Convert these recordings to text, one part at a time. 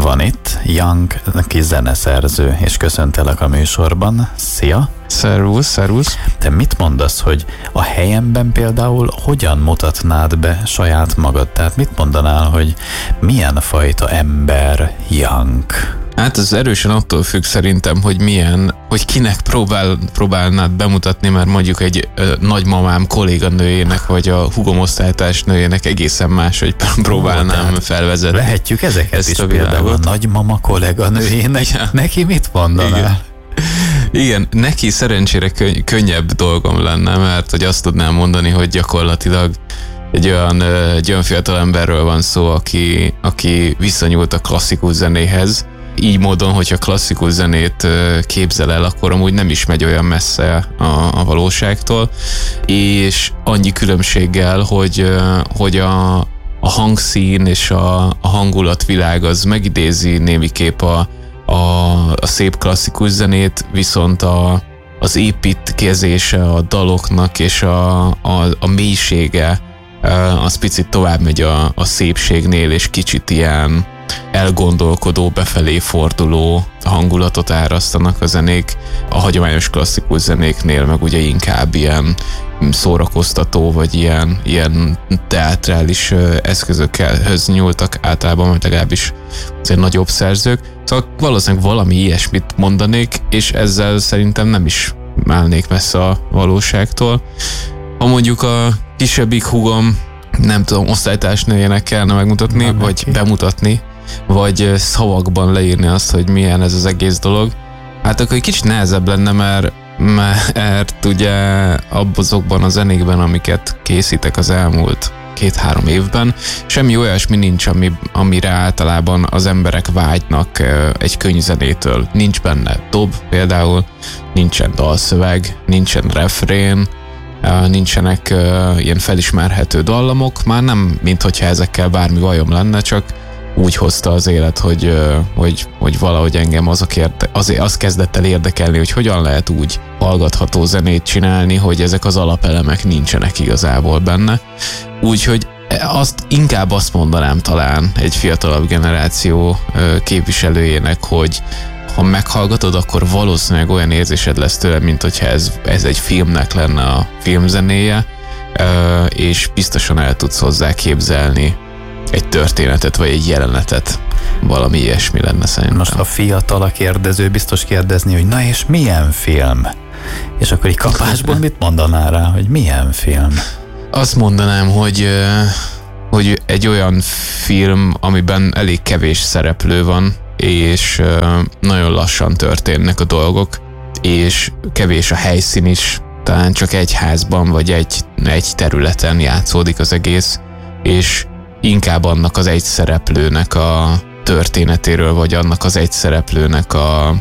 van itt, Young, aki zeneszerző, és köszöntelek a műsorban. Szia! Szervusz! Te mit mondasz, hogy a helyemben például hogyan mutatnád be saját magad? Tehát mit mondanál, hogy milyen fajta ember Young? Hát ez erősen attól függ szerintem, hogy kinek próbálnád bemutatni, mert mondjuk egy nagymamám kolléganőjének, vagy a húgom osztálytársnőjének egészen máshogy próbálnám felvezetni. Vehetjük ezeket is például a nagymama kolléganőjének. Ja. Neki mit mondanál? Igen, neki szerencsére könnyebb dolgom lenne, mert hogy azt tudnám mondani, hogy gyakorlatilag egy olyan fiatal emberről van szó, aki visszanyúlt a klasszikus zenéhez. Így módon, hogyha klasszikus zenét képzel el, akkor amúgy nem is megy olyan messze a valóságtól, és annyi különbséggel, hogy a hangszín és a hangulatvilág az megidézi némiképp a szép klasszikus zenét, viszont az építkezése a daloknak és a mélysége az picit tovább megy a szépségnél, és kicsit ilyen elgondolkodó, befelé forduló hangulatot árasztanak a zenék. A hagyományos klasszikus zenéknél meg ugye inkább ilyen szórakoztató, vagy ilyen teátrális eszközökhöz nyúltak általában, vagy legalábbis azért nagyobb szerzők. Szóval valószínűleg valami ilyesmit mondanék, és ezzel szerintem nem is állnék messze a valóságtól. Ha mondjuk a kisebbik húgom, nem tudom, osztálytársnőjének kellene megmutatni, vagy bemutatni, vagy szavakban leírni azt, hogy milyen ez az egész dolog, hát akkor egy kicsit nehezebb lenne, mert ugye azokban a zenékben, amiket készítek az elmúlt 2-3 évben, semmi olyasmi nincs, amire általában az emberek vágynak egy könyvzenétől. Nincs benne dob például, nincsen dalszöveg, nincsen refrén, nincsenek ilyen felismerhető dallamok, már nem, mint hogyha ezekkel bármi bajom lenne, csak úgy hozta az élet, hogy valahogy engem az kezdett el érdekelni, hogy hogyan lehet úgy hallgatható zenét csinálni, hogy ezek az alapelemek nincsenek igazából benne. Úgyhogy inkább azt mondanám talán egy fiatalabb generáció képviselőjének, hogy ha meghallgatod, akkor valószínűleg olyan érzésed lesz tőle, mint hogyha ez egy filmnek lenne a filmzenéje, és biztosan el tudsz hozzá képzelni egy történetet, vagy egy jelenetet. Valami ilyesmi lenne szerintem. Most a fiatal a kérdező biztos kérdezni, hogy na és milyen film? És akkor így kapásból mit mondanál rá, hogy milyen film? Azt mondanám, hogy egy olyan film, amiben elég kevés szereplő van, és nagyon lassan történnek a dolgok, és kevés a helyszín is, talán csak egy házban, vagy egy területen játszódik az egész, és inkább annak az egy szereplőnek a történetéről, vagy annak az egy szereplőnek a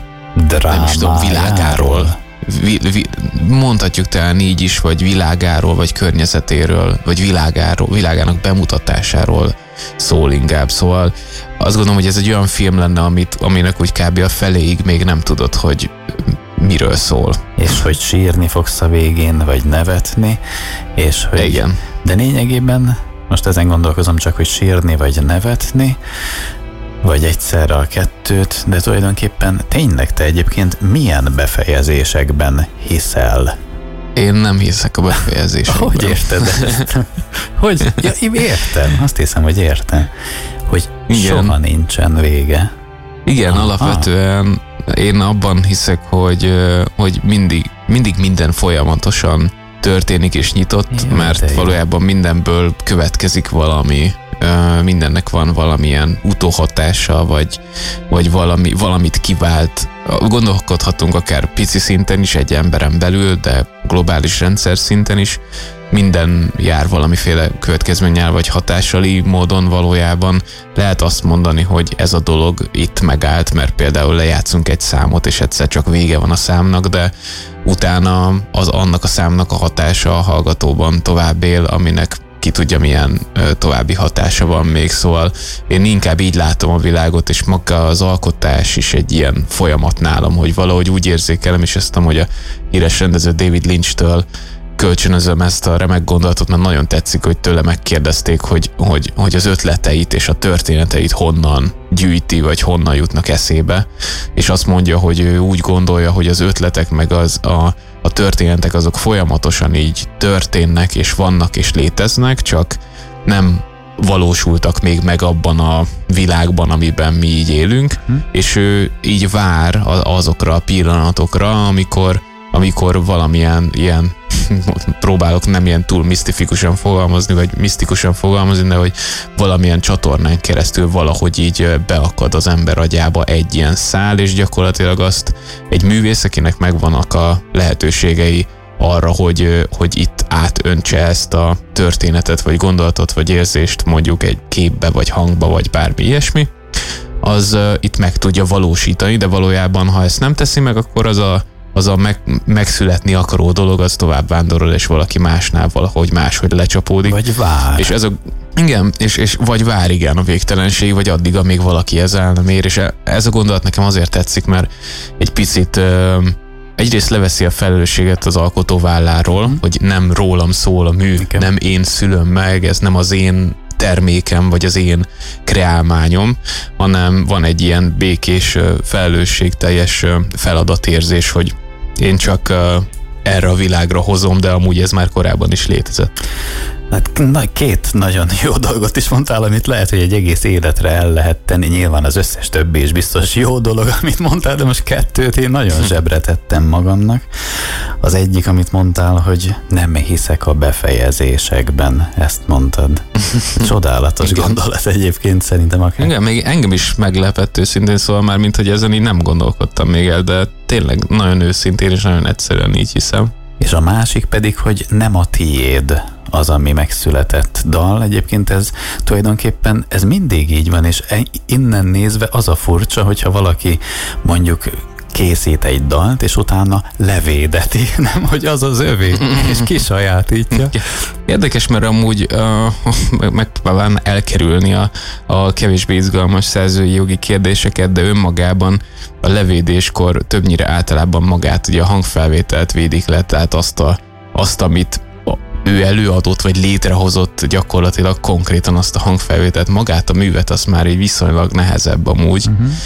világáról. Mondhatjuk talán így is, vagy világáról, vagy környezetéről, vagy világának bemutatásáról szól inkább. Szóval azt gondolom, hogy ez egy olyan film lenne, aminek úgy kb. A feléig még nem tudod, hogy miről szól. És hogy sírni fogsz a végén, vagy nevetni, és hogy... Igen. De lényegében most ezen gondolkozom csak, hogy sírni, vagy nevetni, vagy egyszerre a kettőt, de tulajdonképpen tényleg te egyébként milyen befejezésekben hiszel? Én nem hiszek a befejezésekben. Hogy érted ezt? Hogy? Ja, értem. Azt hiszem, hogy értem. Hogy igen. Soha nincsen vége. Igen, alapvetően én abban hiszek, hogy mindig minden folyamatosan történik és nyitott, jó, mert valójában mindenből következik valami, mindennek van valamilyen utóhatása, vagy valamit kivált. Gondolkodhatunk akár pici szinten is, egy emberen belül, de globális rendszer szinten is. Minden jár valamiféle következménnyel vagy hatással, így módon valójában lehet azt mondani, hogy ez a dolog itt megállt, mert például lejátszunk egy számot, és egyszer csak vége van a számnak, de utána annak a számnak a hatása a hallgatóban tovább él, aminek ki tudja milyen további hatása van még, szóval én inkább így látom a világot, és maga az alkotás is egy ilyen folyamat nálam, hogy valahogy úgy érzékelem, és ezt hogy a híres rendező David Lynch-től kölcsönözöm ezt a remek gondolatot, mert nagyon tetszik, hogy tőle megkérdezték, hogy az ötleteit és a történeteit honnan gyűjti, vagy honnan jutnak eszébe, és azt mondja, hogy ő úgy gondolja, hogy az ötletek meg a történetek azok folyamatosan így történnek, és vannak, és léteznek, csak nem valósultak még meg abban a világban, amiben mi így élünk, és ő így vár azokra a pillanatokra, amikor valamilyen ilyen próbálok nem ilyen túl misztifikusan fogalmazni, vagy misztikusan fogalmazni, de hogy valamilyen csatornán keresztül valahogy így beakad az ember agyába egy ilyen szál, és gyakorlatilag azt egy művész, akinek megvannak a lehetőségei arra, hogy itt átöntse ezt a történetet, vagy gondolatot, vagy érzést mondjuk egy képbe, vagy hangba, vagy bármi ilyesmi, az itt meg tudja valósítani, de valójában, ha ezt nem teszi meg, akkor az a megszületni akaró dolog, az tovább vándorol, és valaki másnál valahogy máshogy lecsapódik. Vagy vár. És igen, és vagy vár, igen, a végtelenség, vagy addig, amíg valaki ezzel nem ér, és ez a gondolat nekem azért tetszik, mert egy picit egyrészt leveszi a felelősséget az alkotó válláról, hogy nem rólam szól a mű, igen. Nem én szülöm meg, ez nem az én termékem, vagy az én kreálmányom, hanem van egy ilyen békés, felelősségteljes feladatérzés, hogy én csak erre a világra hozom, de amúgy ez már korábban is létezett. Hát két nagyon jó dolgot is mondtál, amit lehet, hogy egy egész életre el lehet tenni. Nyilván az összes többi is biztos jó dolog, amit mondtál, de most kettőt én nagyon zsebre tettem magamnak. Az egyik, amit mondtál, hogy nem hiszek a befejezésekben, ezt mondtad. Csodálatos gondolat egyébként szerintem akár. Igen, még engem is meglepett őszintén, szóval már mint hogy ezen így nem gondolkodtam még el, de tényleg nagyon őszintén és nagyon egyszerűen így hiszem. És a másik pedig, hogy nem a tiéd az, ami megszületett dal. Egyébként ez tulajdonképpen ez mindig így van, és innen nézve az a furcsa, hogyha valaki mondjuk készít egy dalt, és utána levédeti, nem, hogy az az övé, és kisajátítja. Érdekes, mert amúgy megpróbálom elkerülni a kevésbé izgalmas szerzői jogi kérdéseket, de önmagában a levédéskor többnyire általában magát, ugye a hangfelvételt védik le, tehát azt amit ő előadott, vagy létrehozott gyakorlatilag konkrétan azt a hangfelvételt, magát a művet, azt már így viszonylag nehezebb amúgy.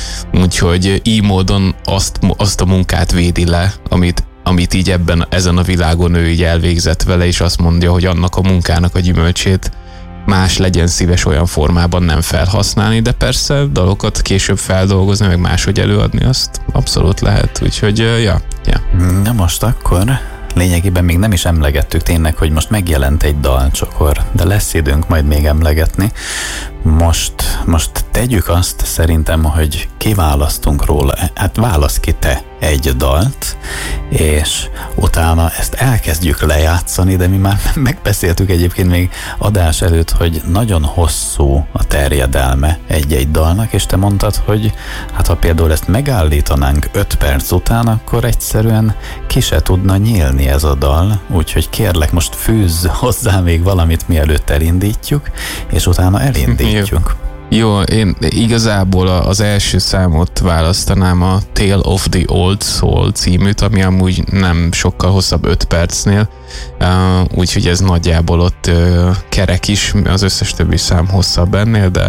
Úgyhogy így módon azt a munkát védi le, amit így ezen a világon ő így elvégzett vele, és azt mondja, hogy annak a munkának a gyümölcsét más legyen szíves olyan formában nem felhasználni, de persze dalokat később feldolgozni, meg máshogy előadni, azt abszolút lehet. Úgyhogy, ja. Na most akkor lényegében még nem is emlegettük tényleg, hogy most megjelent egy dalcsokor, de lesz időnk majd még emlegetni. Most tegyük azt szerintem, hogy kiválasztunk róla, hát válasz ki te egy dalt, és utána ezt elkezdjük lejátszani, de mi már megbeszéltük egyébként még adás előtt, hogy nagyon hosszú a terjedelme egy-egy dalnak, és te mondtad, hogy hát ha például ezt megállítanánk 5 perc után, akkor egyszerűen ki se tudna nyílni ez a dal, úgyhogy kérlek, most fűzz hozzá még valamit, mielőtt elindítjuk, és utána elindítjuk. Jó, én igazából az első számot választanám, a Tale of the Old Soul címűt, ami amúgy nem sokkal hosszabb 5 percnél, úgyhogy ez nagyjából ott kerek is, az összes többi szám hosszabb ennél, de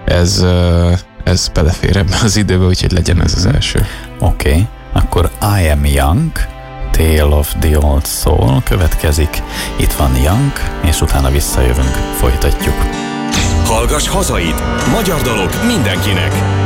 ez belefér ebbe az időbe, úgyhogy legyen ez az első. Oké, akkor I Am Young, Tale of the Old Soul következik. Itt van Young, és utána visszajövünk, folytatjuk. Hallgass hazait! Magyar dalok mindenkinek!